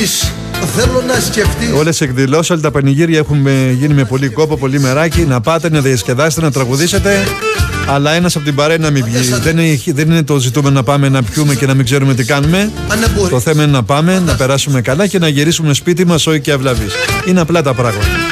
σκεφτείς, θέλω να σκεφτείς. Όλες οι εκδηλώσεις, όλα τα πανηγύρια έχουν γίνει με πολύ κόπο, πολύ μεράκι. Να πάτε, να διασκεδάσετε, να τραγουδήσετε. Αλλά ένας από την παρέα να μην βγει. Δεν είναι το ζητούμενο να πάμε να πιούμε και να μην ξέρουμε τι κάνουμε. Το θέμα είναι να πάμε, να περάσουμε καλά και να γυρίσουμε σπίτι μας όχι και αυλαβείς. Είναι απλά τα πράγματα.